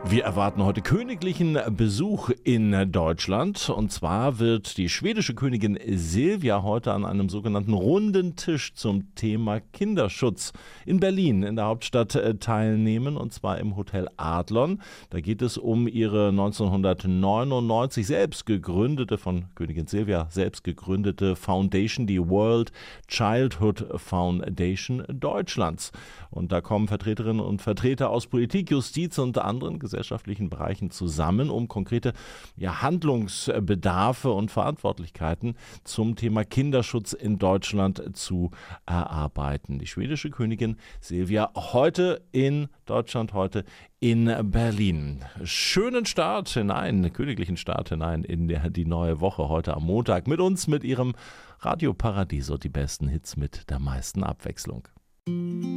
Wir erwarten heute königlichen Besuch in Deutschland. Und zwar wird die schwedische Königin Silvia heute an einem sogenannten runden Tisch zum Thema Kinderschutz in Berlin, in der Hauptstadt, teilnehmen. Und zwar im Hotel Adlon. Da geht es um ihre 1999 von Königin Silvia selbst gegründete Foundation, die World Childhood Foundation Deutschlands. Und da kommen Vertreterinnen und Vertreter aus Politik, Justiz und anderen gesellschaftlichen Bereichen zusammen, um konkrete Handlungsbedarfe und Verantwortlichkeiten zum Thema Kinderschutz in Deutschland zu erarbeiten. Die schwedische Königin Silvia heute in Deutschland, heute in Berlin. Schönen Start hinein, königlichen Start hinein in die neue Woche heute am Montag mit uns, mit ihrem Radio Paradiso, die besten Hits mit der meisten Abwechslung.